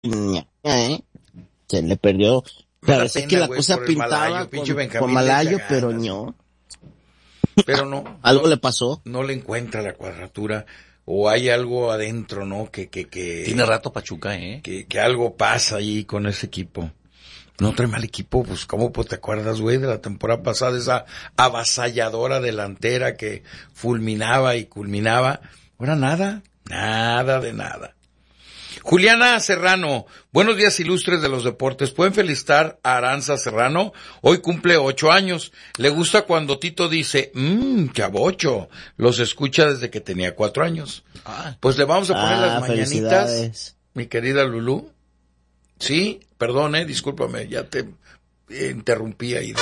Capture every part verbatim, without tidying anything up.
¿eh? Se le perdió. Parece que la wey, cosa pintaba Malayo, con, con Malayo, pero no. Pero no. Algo no, le pasó. No le encuentra la cuadratura. O hay algo adentro, ¿no? Que, que, que. Tiene rato Pachuca, ¿eh? Que, que algo pasa ahí con ese equipo. No trae mal equipo, pues, ¿cómo pues, te acuerdas, güey, de la temporada pasada? Esa avasalladora delantera que fulminaba y culminaba. Ahora nada, nada de nada. Juliana Serrano, buenos días ilustres de los deportes. ¿Pueden felicitar a Aranza Serrano? Hoy cumple ocho años. Le gusta cuando Tito dice, mmm, chavocho. Los escucha desde que tenía cuatro años. Ah, pues le vamos a poner ah, las mañanitas, mi querida Lulú. Sí, perdón, eh, discúlpame, ya te eh, interrumpí ahí. De...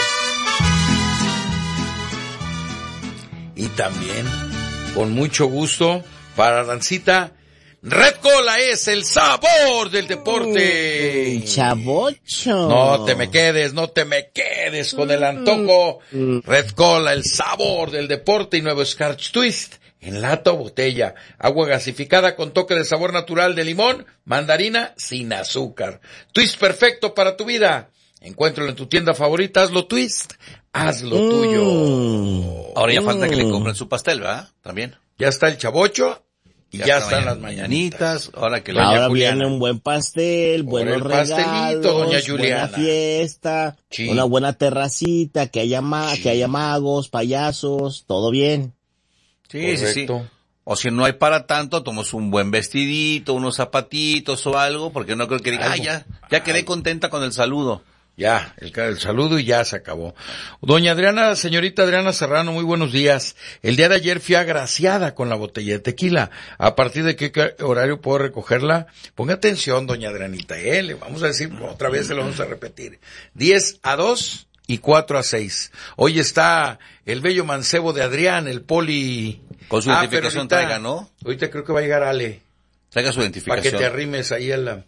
Y también, con mucho gusto, para Arancita, Red Cola es el sabor del deporte. Uy, chavocho. No te me quedes, no te me quedes con el antojo. Red Cola, el sabor del deporte y nuevo Scotch Twist. En lata o botella, agua gasificada con toque de sabor natural de limón, mandarina sin azúcar. Twist perfecto para tu vida. Encuéntralo en tu tienda favorita, hazlo Twist, hazlo mm. tuyo. Ahora ya mm. falta que le compren su pastel, ¿verdad? También. Ya está el chavocho y ya, ya están mañana, las mañanitas. Ahora que Ahora doña Juliana. Viene un buen pastel, buenos regalos, pastelito, doña Juliana. Buena fiesta, sí. Una buena terracita, que haya ma- sí. que haya magos, payasos, todo bien. Sí, correcto. Sí, sí. O si no hay para tanto, tomas un buen vestidito, unos zapatitos o algo, porque no creo que diga, ah, ya, ya quedé contenta con el saludo. Ya, el, el saludo y ya se acabó. Doña Adriana, señorita Adriana Serrano, muy buenos días. El día de ayer fui agraciada con la botella de tequila. ¿A partir de qué horario puedo recogerla? Ponga atención, doña Adrianita, eh, le vamos a decir, otra vez se lo vamos a repetir. diez a dos y cuatro a seis. Hoy está el bello mancebo de Adrián, el poli. Con su ah, identificación ahorita, traiga, ¿no? Ahorita creo que va a llegar Ale. Traiga su identificación. Para que te arrimes ahí a la...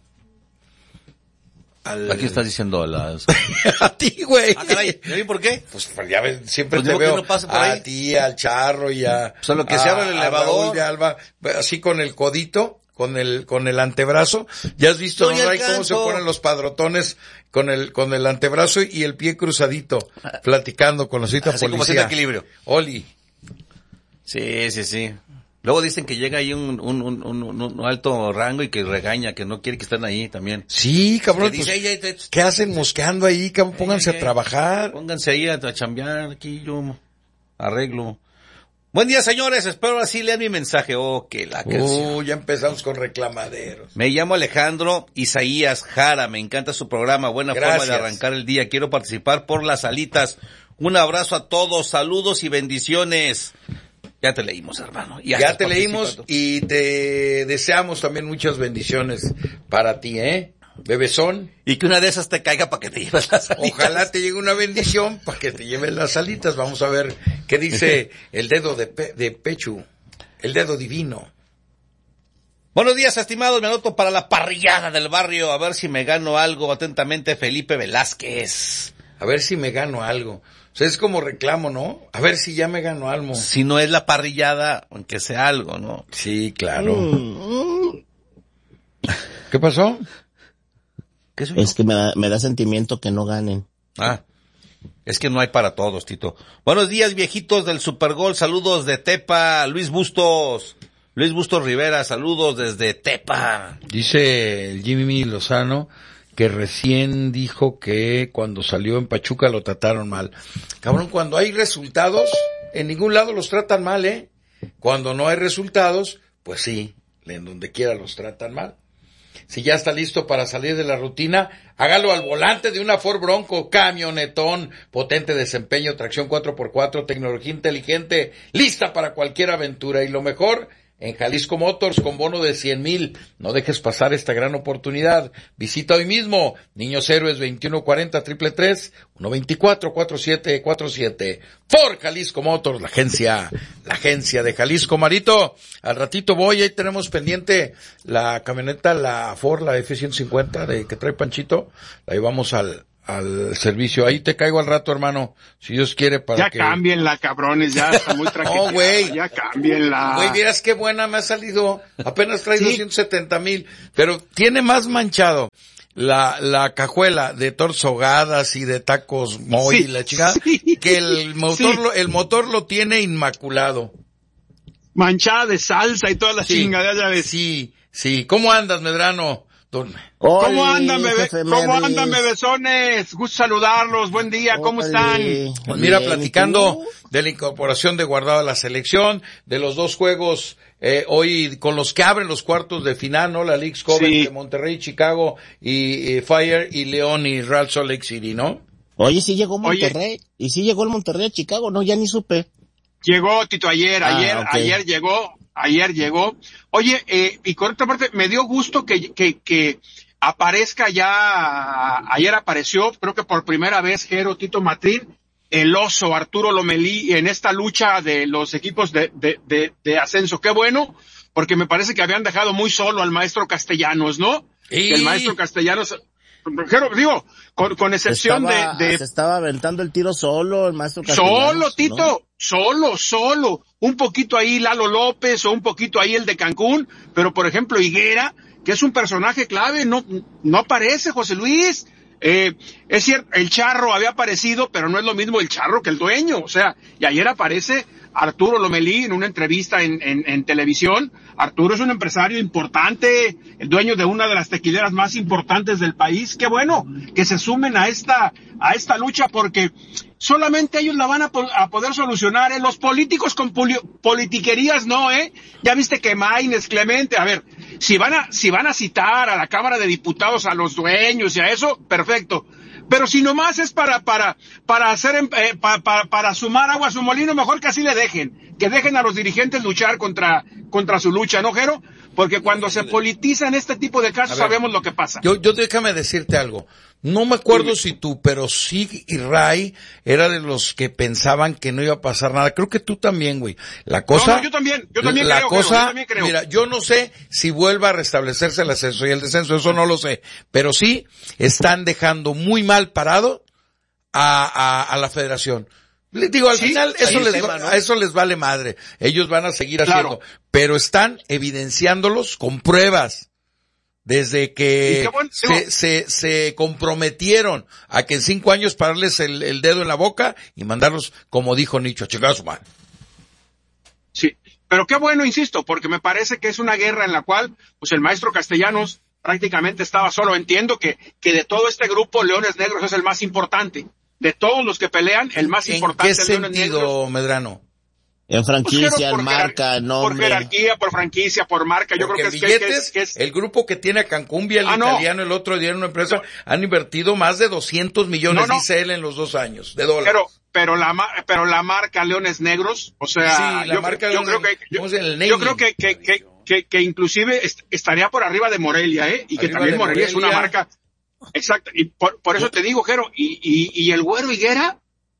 Al... ¿A quién estás diciendo? A las... a ti, güey. Ah, caray, ¿y por qué? Pues ya ves, siempre pues te veo no pasa por a ahí. ti, al Charro y a... O sea, lo que se abre el elevador. De Alba, así con el codito, con el con el antebrazo. ¿Ya has visto, no, Ray, cómo se ponen los padrotones con el con el antebrazo y el pie cruzadito, platicando con los citas policía? Como haciendo equilibrio. Oli. Sí, sí, sí. Luego dicen que llega ahí un, un, un, un, un alto rango y que regaña, que no quiere que estén ahí también. Sí, cabrón, pues, dice, ey, ey, ¿qué hacen mosqueando ahí? Cabrón, pónganse ey, a trabajar. Pónganse ahí a, a chambear, aquí yo arreglo. Buen día, señores, espero así lean mi mensaje. Oh, que la canción. Uh, ya empezamos con reclamaderos. Me llamo Alejandro Isaías Jara, me encanta su programa, buena Gracias. Forma de arrancar el día. Quiero participar por las alitas. Un abrazo a todos, saludos y bendiciones. Ya te leímos, hermano. Ya, ya te leímos y te deseamos también muchas bendiciones para ti, ¿eh? Bebezón. Y que una de esas te caiga para que te lleves las alitas. Ojalá te llegue una bendición para que te lleves las alitas. Vamos a ver qué dice el dedo de, pe- de Pechu, el dedo divino. Buenos días, estimados. Me anoto para la parrillada del barrio. A ver si me gano algo. Atentamente, Felipe Velázquez. A ver si me gano algo. O sea, es como reclamo, ¿no? A ver si ya me gano algo. Si no es la parrillada, aunque sea algo, ¿no? Sí, claro. Mm. ¿Qué pasó? ¿Qué soy es yo? Que me da, me da sentimiento que no ganen. Ah, es que no hay para todos, Tito. Buenos días, viejitos del Supergol. Saludos de Tepa. Luis Bustos. Luis Bustos Rivera, saludos desde Tepa. Dice el Jimmy Lozano que recién dijo que cuando salió en Pachuca lo trataron mal. Cabrón, cuando hay resultados, en ningún lado los tratan mal, ¿eh? Cuando no hay resultados, pues sí, en donde quiera los tratan mal. Si ya está listo para salir de la rutina, hágalo al volante de una Ford Bronco, camionetón, potente desempeño, tracción cuatro por cuatro, tecnología inteligente, lista para cualquier aventura. Y lo mejor, en Jalisco Motors, con bono de cien mil. No dejes pasar esta gran oportunidad. Visita hoy mismo, Niños Héroes veintiuno cuarenta, triple tres, uno veinticuatro, cuarenta y siete cuarenta y siete. Por Jalisco Motors, la agencia, la agencia de Jalisco. Marito, al ratito voy, ahí tenemos pendiente la camioneta, la Ford, la F ciento cincuenta de que trae Panchito. La llevamos al, al servicio. Ahí te caigo al rato, hermano, si Dios quiere, para ya que... Ya cámbienla, cabrones, ya está muy tranquila. No, güey. Ya cámbienla. Güey, vieras qué buena me ha salido. Apenas trae ¿Sí? doscientos setenta mil, pero tiene más manchado la, la cajuela de torsogadas y de tacos Moy Sí, y la chica, sí, que el motor, sí. lo, el motor lo tiene inmaculado. Manchada de salsa y toda la Sí, chingada, ya ves. sí, sí. ¿Cómo andas, Medrano? Don... ¿Cómo Oli, andan, bebé? jefe ¿Cómo Merris. andan, bebesones? Gusto saludarlos. Buen día. ¿Cómo Oli. están? Pues mira, Bien, platicando ¿y tú? de la incorporación de Guardado a la selección, de los dos juegos eh, hoy con los que abren los cuartos de final, ¿no? La Leagues Cup Sí. de Monterrey, Chicago y, y Fire y León y Real Salt Lake City, ¿no? Oye, sí llegó Oye. Monterrey. Y sí llegó el Monterrey a Chicago, no, ya ni supe. Llegó, Tito, ayer, Ah, ayer, ok. ayer llegó, ayer llegó. Oye, eh, y por otra parte, me dio gusto que, que, que aparezca ya, ayer apareció, creo que por primera vez, Jero, Tito Matrín, el oso Arturo Lomelí en esta lucha de los equipos de, de, de, de ascenso. Qué bueno, porque me parece que habían dejado muy solo al maestro Castellanos, ¿no? Y... Que el maestro Castellanos, Jero, digo, con, con excepción estaba, de, de Se estaba aventando el tiro solo el maestro Castellanos. Solo, Tito, ¿no? solo, solo. Un poquito ahí Lalo López o un poquito ahí el de Cancún, pero por ejemplo Higuera, que es un personaje clave, no, no aparece, José Luis. Eh, es cierto, el Charro había aparecido, pero no es lo mismo el Charro que el dueño, o sea, y ayer aparece Arturo Lomelí en una entrevista en, en, en televisión. Arturo es un empresario importante, el dueño de una de las tequileras más importantes del país. Qué bueno que se sumen a esta, a esta lucha, porque solamente ellos la van a, po- a poder solucionar, ¿eh? Los políticos con poli- politiquerías no, ¿eh? Ya viste que Maínez, Clemente, a ver, si van a, si van a citar a la Cámara de Diputados a los dueños y a eso, perfecto. Pero si nomás es para, para, para hacer, eh, para, para, para sumar agua a su molino, mejor que así le dejen, que dejen a los dirigentes luchar contra, contra su lucha, ¿no, Jero? Porque cuando se politizan este tipo de casos, A ver, sabemos lo que pasa. Yo, yo déjame decirte algo. No me acuerdo si tú, pero sí y Ray era de los que pensaban que no iba a pasar nada. Creo que tú también, güey. La cosa... No, no, yo también, yo también la creo, cosa, Jero, yo también creo. Mira, yo no sé si vuelva a restablecerse el ascenso y el descenso, eso no lo sé. Pero sí están dejando muy mal parado a, a, a la federación. Les digo, al Sí, final eso ahí les, el tema, va- ¿no? a eso les vale madre. Ellos van a seguir Claro. haciendo. Pero están evidenciándolos con pruebas. Desde Y que qué bueno, se, digo- se, se comprometieron a que en cinco años pararles el, el dedo en la boca y mandarlos, como dijo Nicho, a chingar a su madre. Sí, pero qué bueno, insisto, porque me parece que es una guerra en la cual, pues el maestro Castellanos prácticamente estaba solo. Entiendo que, que de todo este grupo, Leones Negros es el más importante. De todos los que pelean, el más ¿En importante qué es Leones Negros. sentido, Medrano? En Pues, franquicia, Jero, en por marca, jerar- en Por nombre. jerarquía, por franquicia, por marca. Yo Porque creo que en es, que- que billetes, es, que es- el grupo que tiene a Cancún, el Ah, no. italiano, el otro día en una empresa, han invertido más de doscientos millones, No, no. dice él, en los dos años, de dólares. pero, pero la, ma- pero la marca Leones Negros, o sea, Sí, la yo, marca yo Leones- creo que, yo, ¿cómo es el yo naming? creo que, que, que, que, que inclusive est- estaría por arriba de Morelia, ¿eh? Y que Arriba también de Morelia, es una Morelia. marca, exacto, y por, por eso te digo, Jero, y, y, y el Güero Higuera,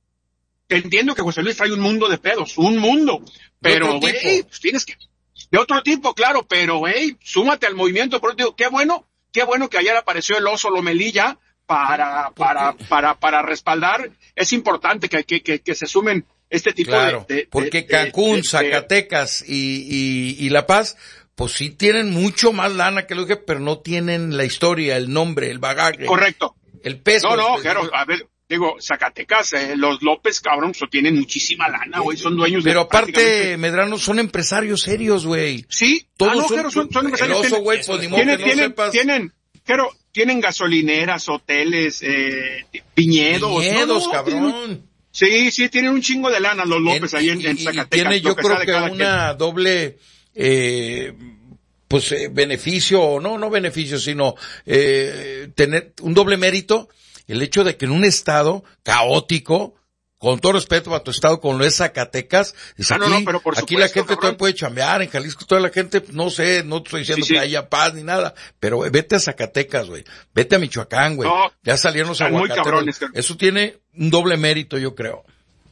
te entiendo que José Luis trae un mundo de pedos, un mundo, pero, otro tipo. güey, pues tienes que, de otro tipo, claro, pero, güey, súmate al movimiento, por eso te digo, qué bueno, qué bueno que ayer apareció el oso Lomelí ya para, para, para, para respaldar. Es importante que, que, que, que se sumen este tipo Claro, de, de, porque de- Cancún, de- de- Zacatecas y, y, y La Paz, pues sí tienen mucho más lana que lo que, pero no tienen la historia, el nombre, el bagaje, correcto. el peso. No, no, pues, Jero, a ver, digo, Zacatecas, eh, los López, cabrón, so, tienen muchísima lana, güey, son dueños de... Pero aparte, prácticamente- Medrano, son empresarios serios, güey. Sí, Todos ah, no, son- Jero, son, son el empresarios. oso, tienen- güey, pues, ni modo tienen, que no tienen, sepas. tienen, Jero, tienen gasolineras, hoteles, eh, viñedos. Viñedos, no, no, cabrón. tienen- sí, sí, tienen un chingo de lana los López En- ahí en, y- en y Zacatecas. tiene, lo yo creo sabe que cada una doble, eh, pues, eh, beneficio, o no, no beneficio, sino, eh, tener un doble mérito, el hecho de que en un estado caótico, con todo respeto a tu estado, como lo es Zacatecas, es Ah, aquí, no, no, pero por aquí la supuesto, gente cabrón. todavía puede chambear, en Jalisco toda la gente, no sé, no estoy diciendo Sí, sí. que haya paz ni nada, pero eh, vete a Zacatecas, güey, vete a Michoacán, güey, No, ya salieron los están muy aguacateros, cabrones, cabrón. eso tiene un doble mérito, yo creo.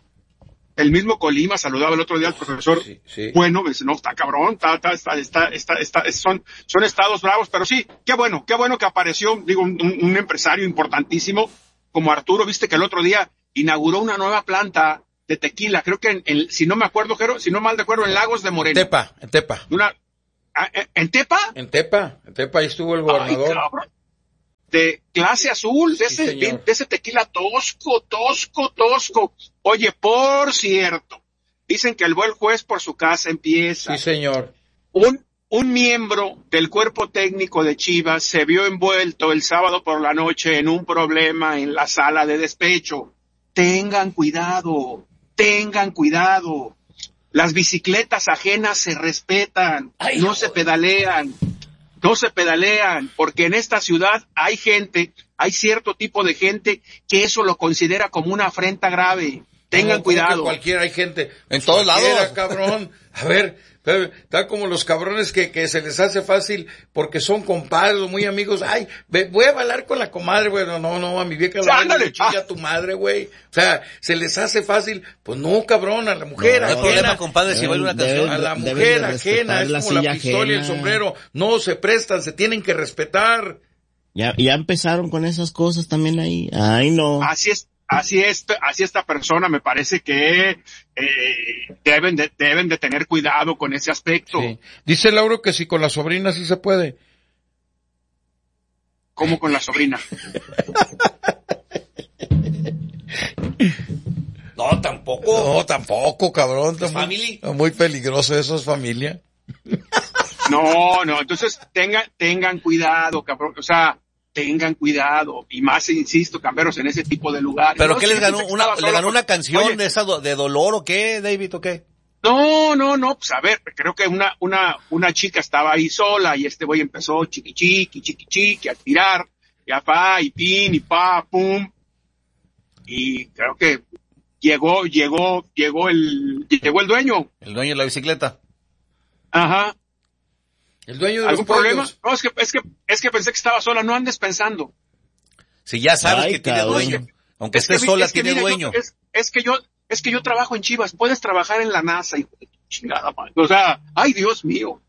El mismo Colima saludaba el otro día al profesor. Sí, sí. Bueno, pues, no, está cabrón, está, está, está, está, está, está- son, son estados bravos, pero sí, qué bueno, qué bueno que apareció, digo, un, un- un empresario importantísimo, como Arturo, viste que el otro día inauguró una nueva planta de tequila, creo que en, en si no me acuerdo, si no mal recuerdo, en Lagos de Moreno. En Tepa, en Tepa. Una, ¿En Tepa? En Tepa, en Tepa, ahí estuvo el gobernador. Ay, de clase azul, de, sí, ese, de ese tequila tosco, tosco, tosco. Oye, por cierto, dicen que el buen juez por su casa empieza. Sí, señor. Un, un miembro del cuerpo técnico de Chivas se vio envuelto el sábado por la noche en un problema en la sala de despecho. Tengan cuidado, tengan cuidado. Las bicicletas ajenas se respetan, Ay, no se pedalean, no se pedalean, porque en esta ciudad hay gente, hay cierto tipo de gente que eso lo considera como una afrenta grave. Tengan no, cuidado. Cualquiera hay gente. En todos lados. Cabrón. A ver, está como los cabrones que, que se les hace fácil porque son compadres o muy amigos. Ay, voy a bailar con la comadre, güey. No, no, no, a mi vieja la baila le chilla a tu madre, güey. O sea, se les hace fácil. Pues no, cabrón, a la mujer no, ajena. No hay problema, compadre, si baila una canción. A la mujer ajena, es como la pistola ajena. Y el sombrero. No, se prestan, se tienen que respetar. Ya, ya empezaron con esas cosas también ahí. Ay, no. Así es. Así es, así esta persona me parece que eh, deben de deben de tener cuidado con ese aspecto. Sí. Dice Lauro que si con la sobrina sí se puede. ¿Cómo con la sobrina? No, tampoco. No, tampoco, cabrón. ¿Es muy, familia? Muy peligroso eso, es familia. No, no, entonces tengan tengan cuidado, cabrón. O sea, tengan cuidado, y más, insisto, camperos, en ese tipo de lugares. ¿Pero no, qué les ganó? Una, ¿Le ganó una canción Oye, de esa do, de dolor o qué, David, o qué? No, no, no, pues a ver, creo que una, una, una chica estaba ahí sola y este güey empezó chiqui chiqui, chiqui chiqui, a tirar, y a pa, y pin, y pa, pum, y creo que llegó, llegó, llegó el, llegó el dueño. El dueño de la bicicleta. Ajá. El dueño de ¿Algún los problema? pollos. No, es que, es que, es que pensé que estaba sola, no andes pensando. Si ya sabes Ay, que tiene cabrón. dueño. Aunque Es estés que, sola, es que, tiene mira, dueño. yo- es, es que yo, es que yo trabajo en Chivas, puedes trabajar en la NASA y chingada madre. O sea, ay Dios mío.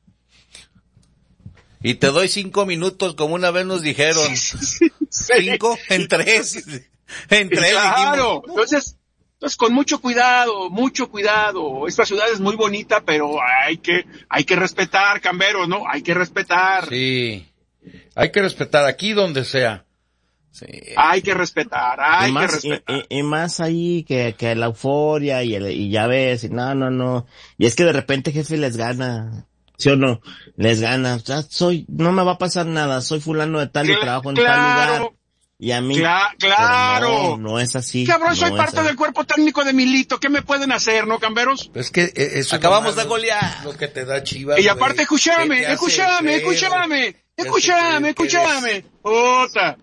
Y te doy cinco minutos, como una vez nos dijeron. Sí. Cinco en tres. En tres Claro, dijimos. entonces, entonces con mucho cuidado, mucho cuidado. Esta ciudad es muy bonita, pero hay que, hay que respetar, camberos, ¿no? Hay que respetar. Sí. Hay que respetar aquí donde sea. Sí. Hay que respetar, hay y, más, que respetar. y, y- y más ahí que, que la euforia y, el, y ya ves, y no, no, no. Y es que de repente jefe les gana, ¿sí o no? Les gana. O sea, soy, no me va a pasar nada, soy fulano de tal y Cla- trabajo en tal claro. lugar. Y a mí. Cla- pero claro. No, no es así. Cabrón, soy no parte es así. del cuerpo técnico de Milito. ¿Qué me pueden hacer, no, camberos? Es que eh, eso Acabamos es de lo- golear. Lo que te da Chivas. Y aparte, güey. escúchame, ¿Qué te hace escúchame, creer? escúchame, ¿Qué escúchame, hace creer que escúchame. Puta.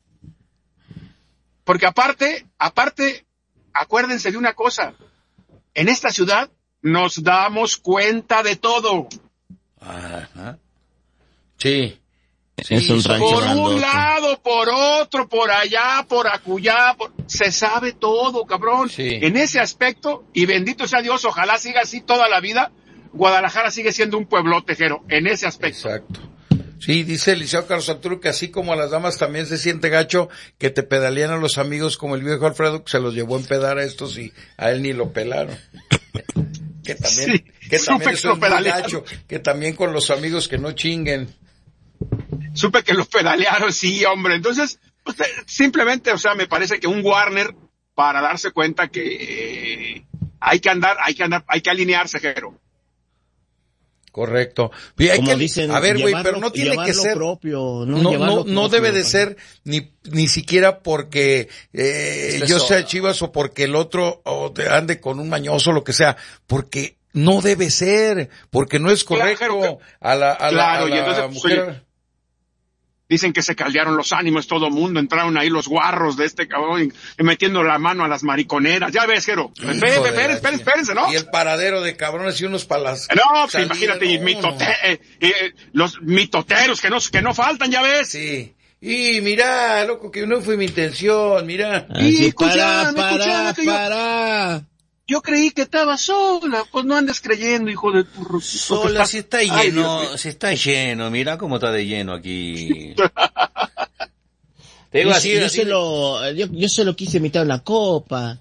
Porque aparte, aparte, acuérdense de una cosa. En esta ciudad nos damos cuenta de todo. Ajá. Sí. Es un rancho Por grandote. un lado, por otro, por allá, por acullá, por... se sabe todo, cabrón. Sí. En ese aspecto, y bendito sea Dios, ojalá siga así toda la vida, Guadalajara sigue siendo un pueblo tejero, en ese aspecto. Exacto. Sí, dice Eliseo Carlos Arturo que así como a las damas también se siente gacho que te pedalean a los amigos como el viejo Alfredo que se los llevó a empedar a estos y a él ni lo pelaron. Que también, Sí, que también supe eso que lo es muy pedalearon. gacho, que también con los amigos que no chinguen. Supe que los pedalearon, sí, hombre. Entonces, pues, eh, simplemente, o sea, me parece que un Warner, para darse cuenta que eh, hay que andar, hay que andar, hay que alinearse, Jero. Correcto. Y hay Como que, dicen, a ver, güey, llevar pero lo- no tiene llevar que lo ser propio, no, no, llevar no, lo no propio, debe de güey. ser ni ni siquiera porque eh, Esté yo sea sola. Chivas o porque el otro o te ande con un mañoso, lo que sea, porque no debe ser, porque no es correcto Claro, a la, a la, claro, a y la entonces, pues, mujer. oye, dicen que se caldearon los ánimos todo mundo, entraron ahí los guarros de este cabrón y, y metiendo la mano a las mariconeras. Ya ves, Jero. Hijo Espérense, de la espérense, espérense, espérense, ¿no? Y el paradero de cabrones y unos palas. No, pues, salidas, imagínate, y no, mitote- no. eh, eh, los mitoteros que no, que no faltan, ya ves. Sí. Y mira, loco, que no fue mi intención, mira. Así, Y para, escúchame, para, escúchame, que yo- para. Yo creí que estaba sola, pues no andes creyendo, hijo de tu... ro- Sola, si está Ay, Dios lleno, mío. si está lleno, mira cómo está de lleno aquí. Te digo yo, así, yo así se lo, yo, yo se lo quise imitar en la copa.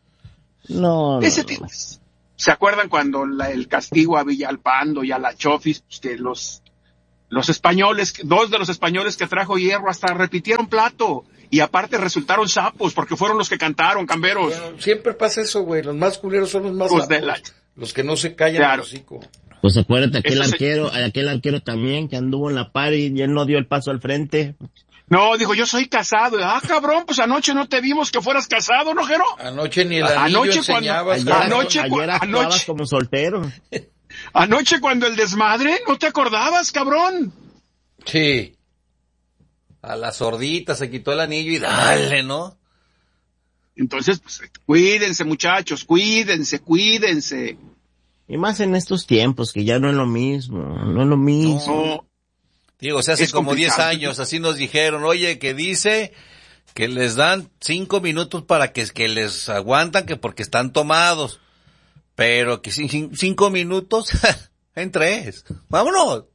No, no, Ese no. tipo, ¿se acuerdan cuando la, el castigo a Villalpando y a la Chofis, pues que los, los españoles, dos de los españoles que trajo Hierro hasta repitieron plato y aparte resultaron sapos porque fueron los que cantaron, camberos? Bueno, siempre pasa eso, güey. Los más culeros son los más Los de sapos, la- los que no se callan Claro. el hocico. Pues acuérdate, aquel Eso se- arquero, aquel arquero también que anduvo en la par y él no dio el paso al frente. No, dijo, yo soy casado. Ah, cabrón, pues anoche no te vimos que fueras casado, ¿no, Jero? Anoche ni el anillo Anoche cuando- enseñabas. Ayer, cabrón. anoche- ayer actuabas anoche- como soltero. Anoche cuando el desmadre, ¿no te acordabas, cabrón? Sí. a la sordita se quitó el anillo y dale, ¿no? Entonces, pues, cuídense, muchachos, cuídense, cuídense. Y más en estos tiempos, que ya no es lo mismo, no es lo mismo. No, Digo, se hace Es como diez complicado. años, así nos dijeron, oye, que dice que les dan cinco minutos para que, que les aguantan, que porque están tomados, pero que sin, sin- cinco minutos, en tres, vámonos.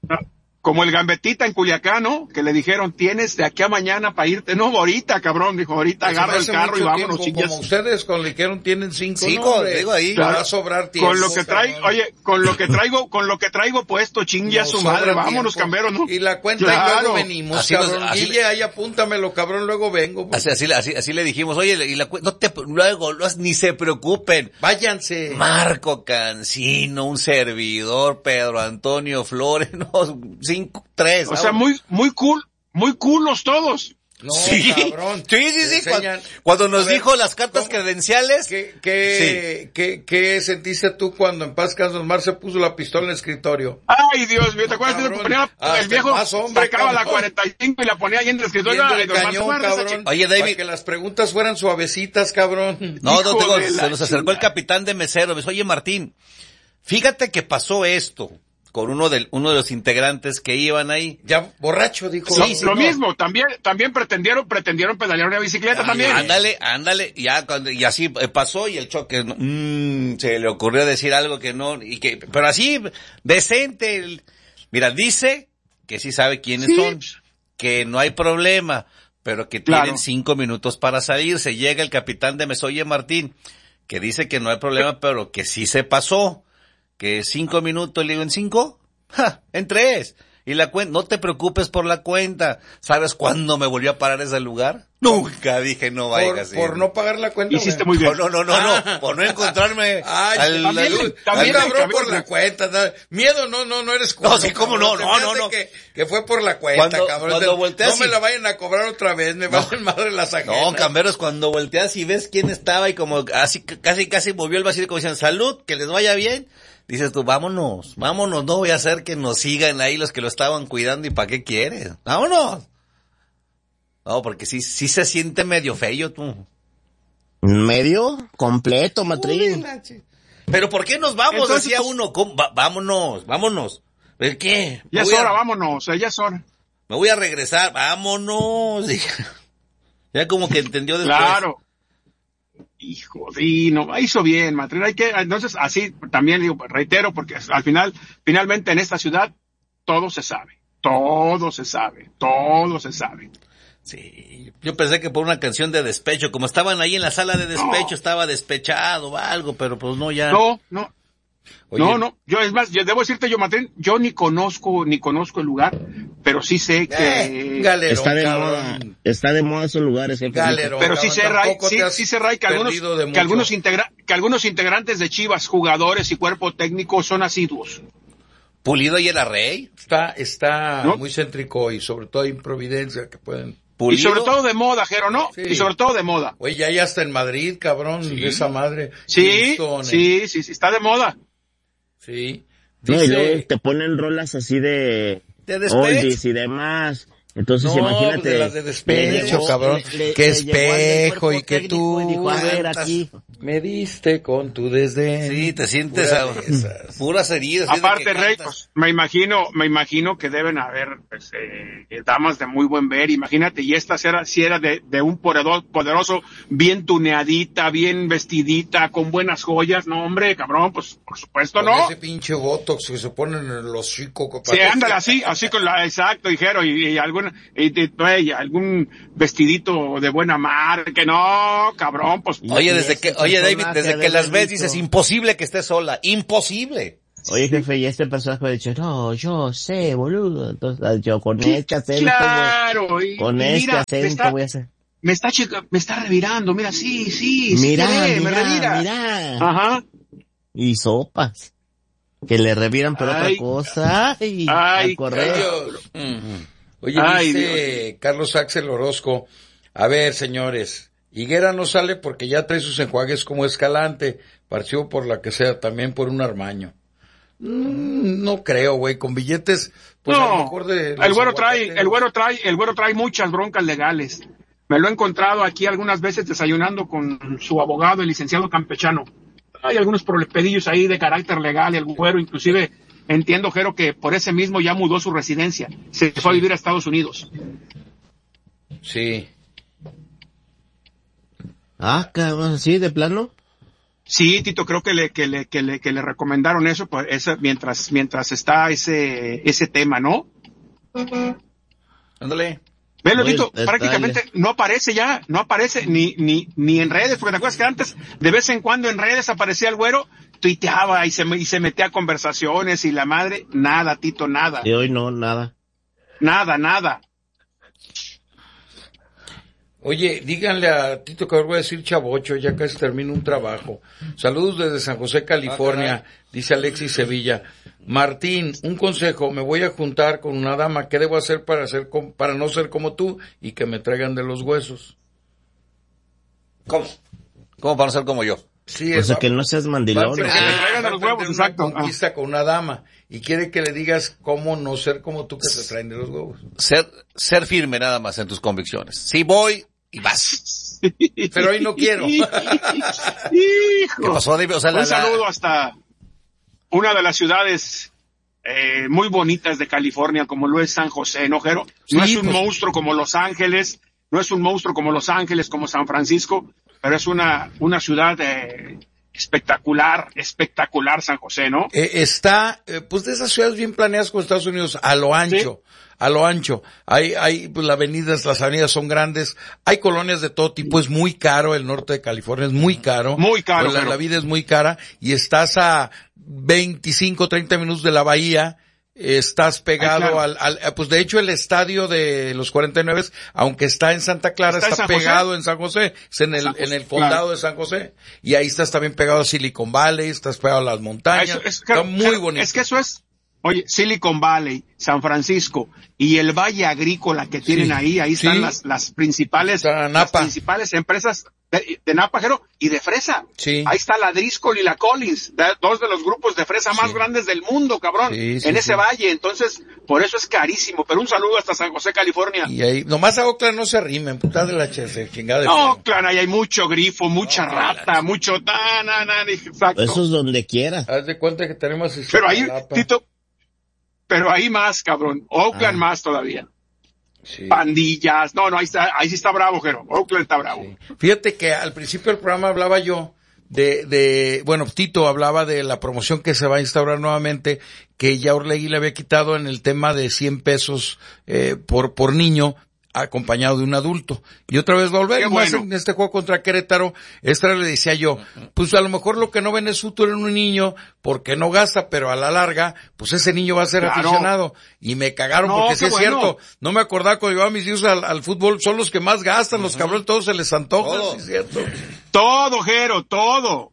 como el Gambetita en Culiacán, ¿no? Que le dijeron, tienes de aquí a mañana para irte. No, ahorita, cabrón, dijo, ahorita Pues se me agarra el hace carro y mucho vámonos. tiempo, chingas. como ustedes cuando le dijeron tienen cinco, Cinco, no, hombre, digo ahí. te va a Claro. sobrar tiempo. Con lo que traigo, cabrón. oye, con lo que traigo, con lo que traigo puesto, chingue a Nos su sobra madre, vámonos, tiempo. camberos, ¿no? Y la cuenta Claro. y luego venimos, Así nos- cabrón. así- Guille, ahí apúntamelo, cabrón, luego vengo. pues. Así, así, así, así le dijimos, oye, y la, cu- no te, luego, no- ni se preocupen. Váyanse. Marco Cancino, un servidor, Pedro Antonio Flores, no, cinco, tres. O sea, vámonos. muy, muy cool, muy culos todos. No, Sí, cabrón. sí, sí, sí. Te Cuando, enseñan- cuando A nos ver, dijo las cartas ¿cómo? credenciales, ¿Qué, qué, qué, qué sentiste tú cuando en paz Carlos Mar se puso la pistola en el escritorio? Ay, Dios mío, ¿te acuerdas? Cabrón, que ponía la- hasta el viejo más hombre, sacaba la cabrón. cuarenta y cinco y la ponía ahí en el escritorio. Viendo Ay, el don Marco, cañón, guarda esa cabrón. chica. Oye, David. Para que las preguntas fueran suavecitas, cabrón. no, no Hijo tengo, de la se nos acercó el chingada. capitán de mesero, me dijo, oye Martín, fíjate que pasó esto con uno de, uno de los integrantes que iban ahí. Ya borracho, dijo. Lo, Sí, sí, lo no. mismo, también, también pretendieron, pretendieron pedalear una bicicleta Ah, también. Ándale, ándale, ya cuando, y así eh, pasó y el choque, no, mm, se le ocurrió decir algo que no, y que, pero así, decente, el- mira, dice que sí sabe quiénes Sí. son, que no hay problema, pero que Claro. tienen cinco minutos para salirse. Llega el capitán de Mesoye Martín, que dice que no hay problema, pero que sí se pasó, que cinco minutos, le digo, ¿en cinco? ¡Ja! En tres. Y la cuenta, no te preocupes por la cuenta. ¿Sabes cuándo me volvió a parar ese lugar? Nunca dije no vaya Por, así. por no pagar la cuenta. Hiciste güey. muy bien. No, no, no, no, no, por no encontrarme Ay, al, también, al- también al- cabrón cabrón, por la güey. cuenta. ¿no? Miedo, no, no, no eres No, sí, cómo no, Se no, me no, hace no. Que, que fue por la cuenta, Cuando- cabrón. cuando De- volteas no me y- la vayan a cobrar otra vez, me valen madre las ajenas. No, camberos, cuando volteas y ves quién estaba y como así, casi, casi movió el vacío como diciendo, salud, que les vaya bien. Dices tú, vámonos, vámonos, no voy a hacer que nos sigan ahí los que lo estaban cuidando y para qué quieres. Vámonos. No, porque sí, sí se siente medio feo tú. Medio completo, Matrín. Pero ¿por qué nos vamos? Entonces, Decía pues- uno, ¿cómo? Va- vámonos, vámonos. ¿El qué? Ya Me es voy a- hora, vámonos, ya es hora. Me voy a regresar, vámonos. Ya como que entendió después. Claro. Hijo, sí, no, hizo bien, Matrín. Hay que, entonces, así también digo, reitero, porque al final, finalmente en esta ciudad, todo se sabe. Todo se sabe. Todo se sabe. Sí, yo pensé que por una canción de despecho, como estaban ahí en la sala de despecho, No. estaba despechado o algo, pero pues no ya. No, no. Oye, No, no, yo es más, yo debo decirte yo, Matrín, yo ni conozco, ni conozco el lugar, pero sí sé que, Eh, galerón, Está de cabrón. moda, está de moda esos lugares, jefe. Galerón. pero sí cabrón, sé, Ray, tampoco sí, te has sí sé, Ray, que algunos, perdido de que mucho. algunos integra, que algunos integrantes de Chivas, jugadores y cuerpo técnico son asiduos. Pulido y era rey. Está, está ¿No? muy céntrico y sobre todo en Providencia que pueden. Pulido. Y sobre todo de moda, Jero, ¿no? Sí. Y sobre todo de moda. Oye, ya hay hasta en Madrid, cabrón, de esa madre. Sí, Houston, eh. sí, sí, sí, está de moda. Sí. No, y luego Dice, te ponen rolas así de De despecho. oldies y demás. Entonces no, imagínate. de las de despecho, le llegó- cabrón. le- le- que le llegó al del espejo cuerpo y que técnico tú y dijo, a ver, cuántas- aquí. me diste con tu desdén. Sí, te sientes Pura a, de esas. puras heridas. así de Aparte, que Rey, cantas. pues, me imagino, me imagino que deben haber, pues, eh, damas de muy buen ver, imagínate, y esta era, si era de, de un poderoso, poderoso, bien tuneadita, bien vestidita, con buenas joyas, no, hombre, cabrón, pues, por supuesto, Con no. ese pinche botox que se ponen en los hocico. Sí, ándale así, así con la, exacto, dijeron, y, y alguna buena, y de, de, algún vestidito de buena marca, no, cabrón, pues. Oye, desde que, oye, David, desde que las ves dices, imposible que esté sola, imposible. Oye, jefe, y este personaje me ha dicho, no, yo sé, boludo. Entonces, yo con este acento, claro, y, con y este mira, acento está, voy a hacer. Me está chica, me está revirando, mira, sí, sí, Mira, sí, mira, me revira. mira. Ajá. Y sopas. Que le reviran por Ay, otra cosa. Ay, ay, a correr. Uh-huh. Oye, Ay, dice Dios. Carlos Axel Orozco, a ver, señores, Higuera no sale porque ya trae sus enjuagues como Escalante, partió por la que sea, también por un armaño. Mm, no creo, güey, con billetes, pues no, a lo mejor de... el güero trae, el güero trae, el güero trae muchas broncas legales. Me lo he encontrado aquí algunas veces desayunando con su abogado, el licenciado campechano. Hay algunos pedillos ahí de carácter legal, el güero, inclusive entiendo, Jero, que por ese mismo ya mudó su residencia, se fue a vivir a Estados Unidos. Sí. Ah, cabrón, ¿sí, de plano? Sí, Tito, creo que le, que le, que le, que le recomendaron eso, pues, eso, mientras, mientras está ese, ese tema, ¿no? Ándale. Velo, Oye, Tito, dale. prácticamente no aparece ya, no aparece ni, ni, ni en redes, porque te acuerdas que antes, de vez en cuando en redes aparecía el güero, tuiteaba y se, y se metía a conversaciones y la madre, nada, Tito, nada. De hoy no, nada. Nada, nada. Oye, díganle a Tito que ahora voy a decir chavocho, ya casi termino un trabajo. Saludos desde San José, California, ah, dice Alexis Sevilla. Martín, un consejo, me voy a juntar con una dama, ¿qué debo hacer para ser com- para no ser como tú y que me traigan de los huesos? ¿Cómo? ¿Cómo para no ser como yo? Sí, O sea, va- que no seas mandilón. va a ¿o emprender- qué? Que le traigan va a los a huevos, emprender exacto. una conquista con una dama y quiere que le digas cómo no ser como tú que te traen de los huevos. Ser, ser firme nada más en tus convicciones. Sí voy y vas. Pero hoy no quiero. Hijo. ¿Qué pasó, David? O sea, Un la, la- saludo hasta una de las ciudades eh, muy bonitas de California, como lo es San José, ¿no, Jero? No Sí, es un pues. monstruo como Los Ángeles, no es un monstruo como Los Ángeles, como San Francisco, pero es una, una ciudad eh, espectacular, espectacular San José, ¿no? Eh, está, eh, pues de esas ciudades bien planeadas con Estados Unidos, a lo ancho, ¿sí? A lo ancho. Hay, hay, pues las avenidas, las avenidas son grandes, hay colonias de todo tipo, es muy caro, el norte de California es muy caro. Muy caro. Pues la, pero... la vida es muy cara y estás a veinticinco, treinta minutos de la bahía, estás pegado Ay, claro. al, al, pues de hecho el estadio de los cuarenta y nueve, aunque está en Santa Clara, está, está pegado José? en San José, es en el, en el condado claro. de San José, y ahí estás también pegado a Silicon Valley, estás pegado a las montañas, eso, es, está muy claro, bonito. Es que eso es, oye, Silicon Valley, San Francisco, y el valle agrícola que tienen sí, ahí, ahí están sí. las, las principales, las principales empresas de, de Napa, Jero, y de fresa. Sí. Ahí está la Driscoll y la Collins, de, dos de los grupos de fresa sí. más grandes del mundo, cabrón, sí, sí, en ese sí. valle. Entonces, por eso es carísimo. Pero un saludo hasta San José, California. Y ahí, nomás a Oakland no se rimen, puta de la chingada de no, Oakland, ahí hay mucho grifo, mucha no, rata, la... mucho, na, na, na, exacto. Eso es donde quiera. Haz de cuenta que tenemos... Pero ahí, Tito, pero ahí más, cabrón. Oakland ah. más todavía. Sí. Pandillas, no, no, ahí está, ahí sí está bravo, Jero. Oakland está bravo. Sí. Fíjate que al principio del programa hablaba yo de, de, bueno, Tito hablaba de la promoción que se va a instaurar nuevamente, que ya Orlegui le había quitado en el tema de cien pesos, eh, por, por niño, acompañado de un adulto. Y otra vez volver, más bueno. en este juego contra Querétaro, esta le decía yo, pues a lo mejor lo que no ven es útil en un niño, porque no gasta, pero a la larga, pues ese niño va a ser claro. aficionado. Y me cagaron no, porque sí es bueno. cierto. No me acordaba cuando llevaba a mis hijos al, al fútbol, son los que más gastan, uh-huh. los cabrones, todos se les antoja, todo. Sí es cierto. Todo, Jero, todo.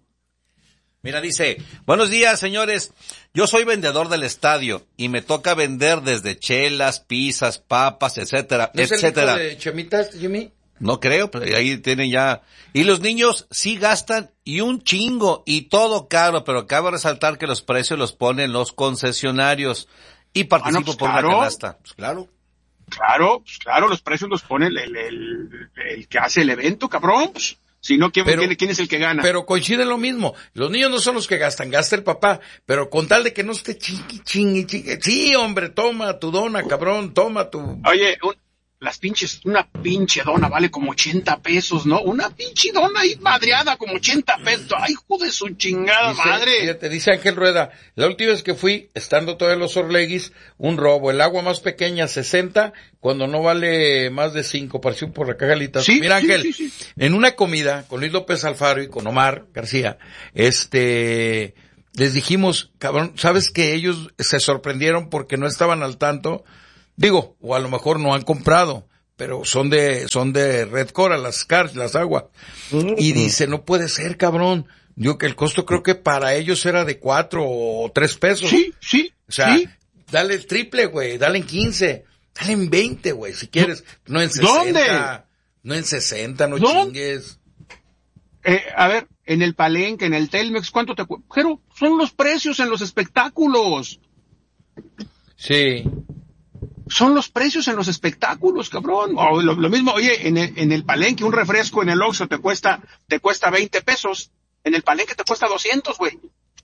Mira, dice, buenos días, señores. Yo soy vendedor del estadio y me toca vender desde chelas, pizzas, papas, etcétera, ¿No es etcétera. el hijo de Chemitas, Jimmy? No creo, pero ahí tienen ya. Y los niños sí gastan y un chingo y todo caro, pero cabe resaltar que los precios los ponen los concesionarios y participo ah, no, pues por claro. una canasta. Pues claro. Claro, pues claro, los precios los pone el, el, el, el que hace el evento, cabrón. Pues. Si no, ¿quién, pero, ¿quién es el que gana? Pero coincide lo mismo. Los niños no son los que gastan, gasta el papá. Pero con tal de que no esté chingui, chingui, chingui. Sí, hombre, toma tu dona, cabrón, toma tu... Oye, un, las pinches, una pinche dona vale como ochenta pesos, ¿no? Una pinche dona ahí madreada como ochenta pesos. Ay, hijo de su chingada dice, madre. Fíjate, dice Ángel Rueda, la última vez que fui, estando todavía en los Orleguis, un robo, el agua más pequeña sesenta, cuando no vale más de cinco, pareció por la cajalita. Sí, Mira, sí, Ángel, sí, sí. en una comida con Luis López Alfaro y con Omar García, este, les dijimos, cabrón, ¿sabes que ellos se sorprendieron porque no estaban al tanto? Digo, o a lo mejor no han comprado, pero son de, son de Red Cora, las cars, las aguas. Mm-hmm. Y dice, no puede ser, cabrón. Yo que el costo creo que para ellos era de cuatro o tres pesos. Sí, sí. O sea, sí. Dale el triple, güey, dale en quince, dale en veinte, güey, si quieres. No en sesenta. ¿Dónde? No en sesenta, no ¿Dónde? chingues. Eh, a ver, en el Palenque, en el Telmex, ¿cuánto te cuesta? Pero son los precios en los espectáculos. Sí. Son los precios en los espectáculos, cabrón. O lo, lo mismo, oye, en el, en el Palenque un refresco en el Oxxo te cuesta, te cuesta veinte pesos. En el Palenque te cuesta doscientos, güey.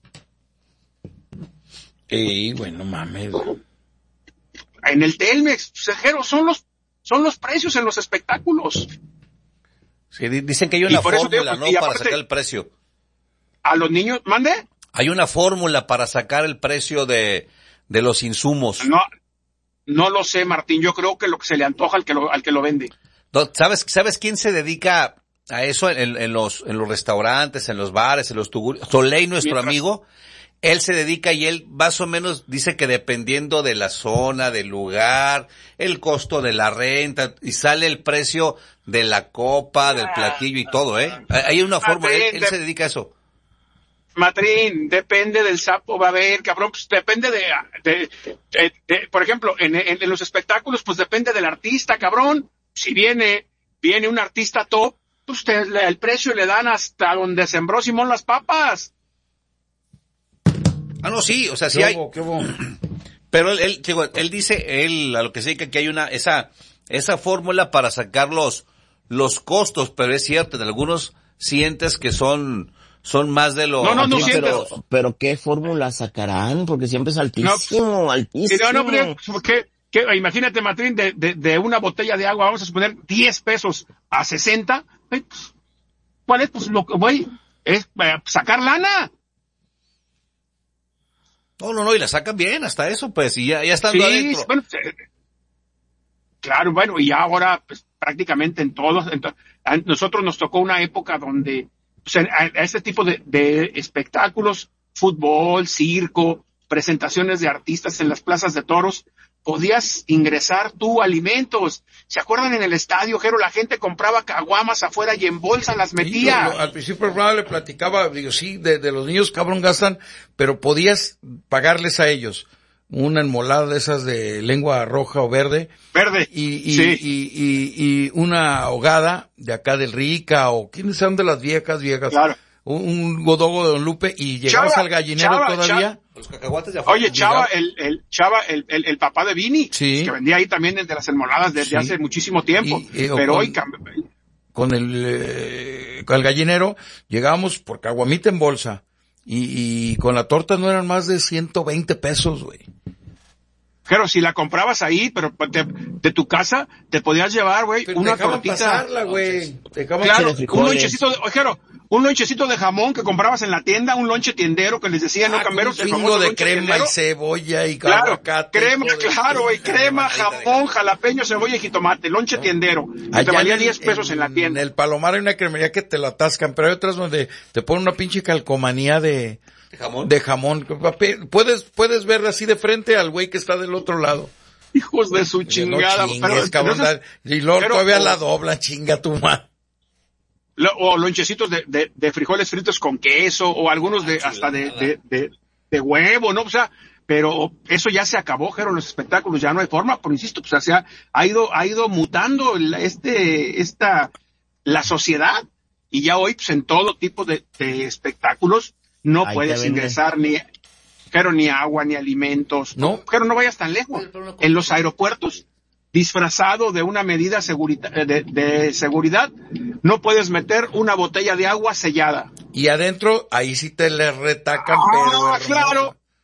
Ey, güey, no mames. En el Telmex, Cejero, son los, son los precios en los espectáculos. Sí, dicen que hay una fórmula, ¿no? Para sacar el precio. A los niños, ¿mande? Hay una fórmula para sacar el precio de, de los insumos. No, no lo sé, Martín. Yo creo que lo que se le antoja al que lo, al que lo vende. ¿Sabes, sabes quién se dedica a eso en, en los, en los restaurantes, en los bares, en los tugurios? Soleil, nuestro Mientras... amigo. Él se dedica y él más o menos dice que dependiendo de la zona, del lugar, el costo de la renta, y sale el precio de la copa, del platillo y todo, ¿eh? Hay una forma, él, él se dedica a eso. Matrín, depende del sapo, va a haber, cabrón, pues depende de, de, de, de por ejemplo, en, en, en los espectáculos, pues depende del artista, cabrón. Si viene, viene un artista top, pues te, el precio le dan hasta donde sembró Simón las papas. Ah, no, sí, o sea, sí hay. Qué bueno. Pero él, él, digo, él dice, él, a lo que se dedica, que hay una, esa, esa fórmula para sacar los, los costos, pero es cierto, en algunos sientes que son, son más de lo... No, no, no, sí, pero, pero ¿qué fórmula sacarán? Porque siempre es altísimo, no, altísimo. No, no, porque, que, imagínate, Matrín, de, de, de una botella de agua, vamos a suponer diez pesos a sesenta, pues, ¿cuál es? Pues lo que voy, es eh, sacar lana. No, no, no, y la sacan bien, hasta eso, pues, y ya, ya estando sí, adentro. Bueno, eh, claro, bueno, y ahora, pues, prácticamente en todos, en to- a nosotros nos tocó una época donde, pues, a, a este tipo de, de espectáculos, fútbol, circo, presentaciones de artistas en las plazas de toros, podías ingresar tú alimentos. ¿Se acuerdan en el estadio, Jero? La gente compraba caguamas afuera y en bolsa las metía. Sí, yo, al principio del programa le platicaba, digo, sí, de, de los niños cabrón gastan, pero podías pagarles a ellos una enmolada de esas de lengua roja o verde. Verde. Y, y, sí. y, y, y una ahogada de acá del Rica, o quiénes son de las viejas, viejas. Claro. Un, un godogo de Don Lupe, y llegabas Chava, al gallinero Chava, todavía. Chava. Los cacahuates de afuera. Oye, Chava, el, el, Chava, el, el, el papá de Vini, Sí. que vendía ahí también desde las enmoladas desde Sí. hace muchísimo tiempo. Y, eh, pero con, hoy cambió. Con el, eh, con el gallinero, llegábamos por caguamita en bolsa, y, y con la torta no eran más de ciento veinte pesos, güey. Pero si la comprabas ahí, pero de, de tu casa, te podías llevar, güey, una tortita. Pasarla, güey. Claro, un lonchecito de, ojero, un lonchecito de jamón que comprabas en la tienda, un lonche tiendero que les decían, ah, no camberos, un chingo de crema tiendero. Y cebolla y claro, aguacate. Crema, claro, güey, crema, jamón, jalapeño, cebolla y jitomate, lonche no. tiendero. Que te valía diez pesos en, en la tienda. En el Palomar hay una cremería que te la atascan, pero hay otras donde te ponen una pinche calcomanía de... ¿De jamón? De jamón. Puedes, puedes ver así de frente al güey que está del otro lado. Hijos de su chingada. No chingues, pero, cabrón, entonces, y luego pero, todavía o, la dobla, chinga tu madre. O lonchecitos de, de, de frijoles fritos con queso, o algunos de, ah, hasta de, de, de, de huevo, ¿no? O sea, pero eso ya se acabó, Jero, los espectáculos, ya no hay forma, pero insisto, pues, o sea, ha ido, ha ido mutando este, esta, la sociedad, y ya hoy, pues, en todo tipo de, de espectáculos, no ahí puedes ingresar ni, pero ni agua, ni alimentos. No. Pero no vayas tan lejos. En los aeropuertos, disfrazado de una medida segurita, de, de seguridad, no puedes meter una botella de agua sellada. Y adentro, ahí sí te le retacan, ah, pero... claro.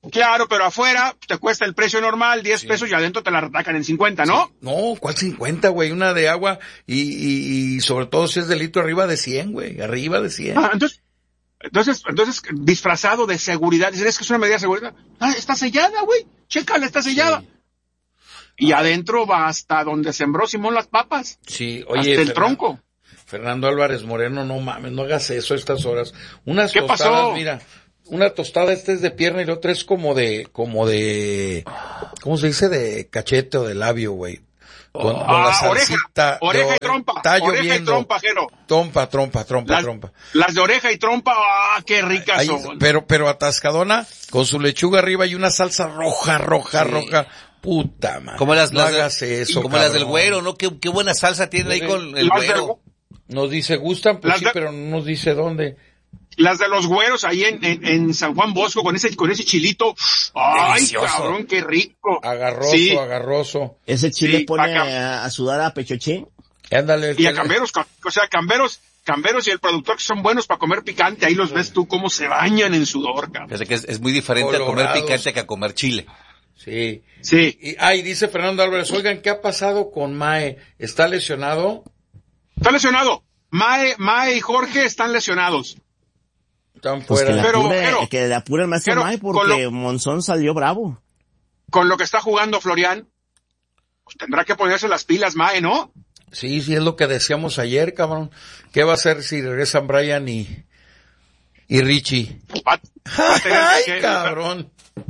Claro, pero afuera te cuesta el precio normal, diez sí. pesos, y adentro te la retacan en cincuenta, ¿no? Sí. No, ¿cuál cincuenta, güey? Una de agua y, y, y sobre todo si es de litro arriba de cien, güey, arriba de cien. Ah, entonces, entonces, entonces, disfrazado de seguridad, dicen, es que es una medida de seguridad. Ah, está sellada, güey, chécala, está sellada. Sí. Y ah. adentro va hasta donde sembró Simón las papas. Sí, oye. Hasta el Fernando, tronco. Fernando Álvarez Moreno, no mames, no hagas eso a estas horas. Unas ¿Qué tostadas, pasó? Mira. Una tostada, esta es de pierna y la otra es como de, como de, ¿cómo se dice? De cachete o de labio, güey. Con, oh, con la ah, salsita. Oreja, oreja de, y trompa. Está oreja lloviendo. y trompa, Jero. Trompa, trompa, trompa, las, trompa. Las de oreja y trompa, ah, qué ricas Ahí, son. Pero, pero atascadona, con su lechuga arriba y una salsa roja, roja, sí. roja. Puta madre. Como las, no las hagas de, eso, como cabrón. las del güero, ¿no? Qué, qué buena salsa tiene ahí con el las güero. Del, nos dice, gustan, pues sí, de, pero no nos dice dónde. Las de los güeros ahí en, en, en San Juan Bosco con ese, con ese chilito. Ay, delicioso. Cabrón, qué rico. Agarroso, sí. agarroso. Ese chile sí, pone a, a sudar a Pechochín. Ándale. Y a Camberos, o sea, Camberos, Camberos y el productor que son buenos para comer picante, ahí los sí. ves tú cómo se bañan en sudor, cabrón. Es, que es, es muy diferente Colorados. A comer picante que a comer chile. Sí. Sí. Y, ah, y dice Fernando Álvarez, oigan, ¿qué ha pasado con Mae? ¿Está lesionado? Está lesionado. Mae, Mae y Jorge están lesionados. Están pues fuera. que, pero, apure, pero, que le apure el maestro pero, Mae porque lo, Monzón salió bravo. Con lo que está jugando Florian, pues tendrá que ponerse las pilas Mae, ¿no? Sí, sí, es lo que decíamos ayer, cabrón. ¿Qué va a hacer si regresan Brian y, y Richie? Va, va a tener Ay, que, cabrón.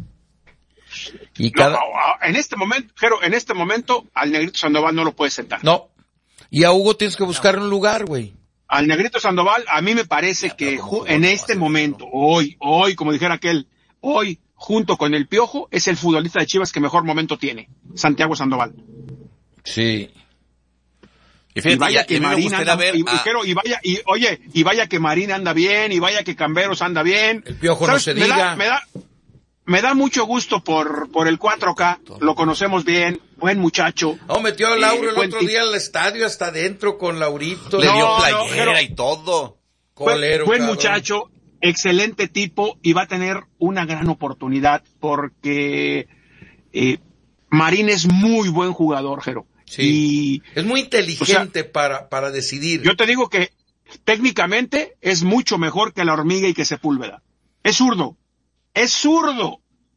Y no, cada... en este momento, Jero, en este momento, al Negrito Sandoval no lo puedes sentar. No. Y a Hugo tienes que buscar un lugar, güey. Al Negrito Sandoval, a mí me parece ya, que ju- en este momento, hoy, hoy, como dijera aquel, hoy, junto con el Piojo, es el futbolista de Chivas que mejor momento tiene, Santiago Sandoval. Sí. Y, fíjate, y vaya ya, que Marín anda, ver, y, ah. y, y vaya, y oye, y vaya que Marín anda bien, y vaya que Camberos anda bien. El Piojo no se me diga. Da, me da, me da mucho gusto por, por el cuatro K, lo conocemos bien, buen muchacho. No, metió a Lauro eh, el otro t- día al estadio hasta adentro con Laurito. Le no, dio playera no, pero, y todo. Colero, buen cabrón. muchacho, excelente tipo, y va a tener una gran oportunidad porque eh, Marín es muy buen jugador, Jero. Sí. Y, es muy inteligente, o sea, para, para decidir. Yo te digo que técnicamente es mucho mejor que la Hormiga y que Sepúlveda. Es zurdo. Es zurdo.